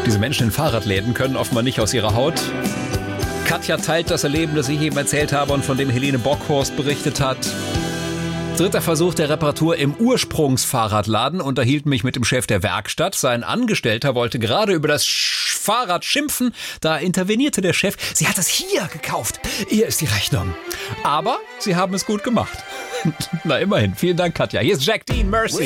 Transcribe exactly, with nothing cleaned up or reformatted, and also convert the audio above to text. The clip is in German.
Diese Menschen in Fahrradläden können offenbar nicht aus ihrer Haut. Katja teilt das Erleben, das ich eben erzählt habe und von dem Helene Bockhorst berichtet hat. Dritter Versuch der Reparatur im Ursprungsfahrradladen, unterhielt mich mit dem Chef der Werkstatt. Sein Angestellter wollte gerade über das Fahrrad schimpfen. Da intervenierte der Chef. Sie hat es hier gekauft. Hier ist die Rechnung. Aber sie haben es gut gemacht. Na immerhin. Vielen Dank, Katja. Hier ist Jack Dean, Mercy.